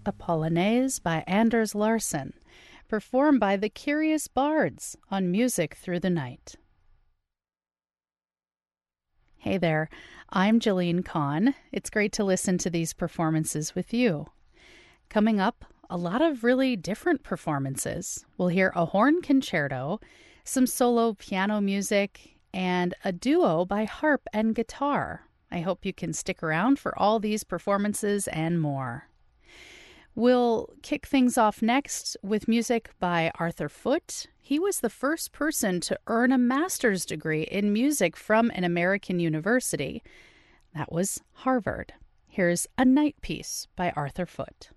a Polonaise by Anders Larsson, performed by the Curious Bards on Music Through the Night. Hey there, I'm Jillian Kahn. It's great to listen to these performances with you. Coming up, a lot of really different performances. We'll hear a horn concerto, some solo piano music, and a duo by harp and guitar. I hope you can stick around for all these performances and more. We'll kick things off next with music by Arthur Foote. He was the first person to earn a master's degree in music from an American university. That was Harvard. Here's A Night Piece by Arthur Foote.